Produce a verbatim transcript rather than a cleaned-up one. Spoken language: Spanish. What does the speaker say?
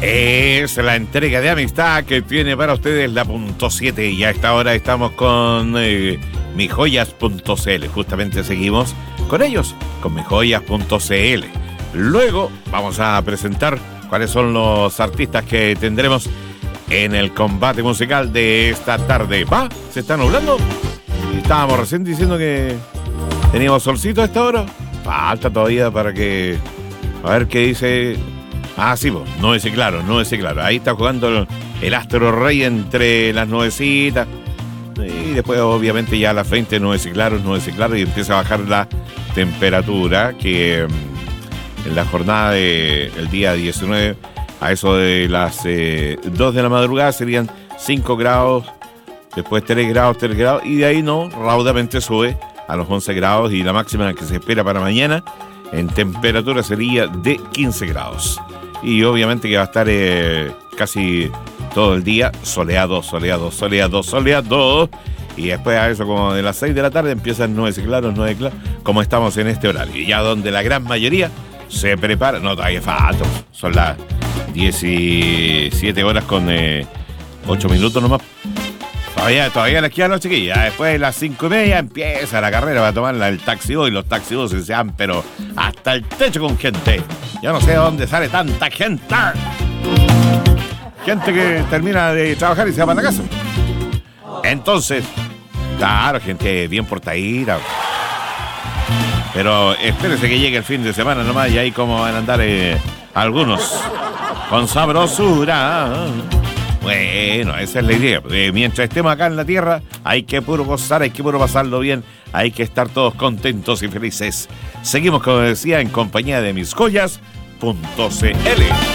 Es la entrega de amistad que tiene para ustedes la punto siete y a esta hora estamos con eh, mijoyas punto c l. Justamente seguimos con ellos, con mijoyas punto c l. Luego vamos a presentar cuáles son los artistas que tendremos en el combate musical de esta tarde. ¿Va? ¿Se está nublando? Estábamos recién diciendo que teníamos solcito a esta hora. Falta todavía para que... A ver qué dice... Ah, sí, pues, nueve claro, nueve claro. Ahí está jugando el, el Astro Rey entre las nuevecitas. Y después, obviamente, ya a las veinte, nueve claro, nueve claro. Y empieza a bajar la temperatura que en la jornada del día diecinueve, a eso de las eh, dos de la madrugada, serían cinco grados. Después tres grados, tres grados. Y de ahí no, raudamente sube a los once grados. Y la máxima que se espera para mañana en temperatura sería de quince grados. Y obviamente que va a estar eh, casi todo el día soleado, soleado, soleado, soleado. Y después a eso como de las seis de la tarde empiezan nueve claros, nueve claros, como estamos en este horario. Y ya donde la gran mayoría se prepara, no, todavía falta, son las diecisiete horas con eh, ocho minutos nomás. Todavía, todavía les quedan los chiquillos. Después de las cinco y media empieza la carrera para tomar el taxi dos y los taxi dos se dan, pero hasta el techo con gente. Yo no sé de dónde sale tanta gente. Gente que termina de trabajar y se va para la casa. Entonces, claro, gente bien portadita. Pero espérese que llegue el fin de semana nomás y ahí como van a andar eh, algunos con sabrosura. Bueno, esa es la idea. Eh, mientras estemos acá en la tierra, hay que puro gozar, hay que puro pasarlo bien, hay que estar todos contentos y felices. Seguimos, como decía, en compañía de mis joyas punto c l.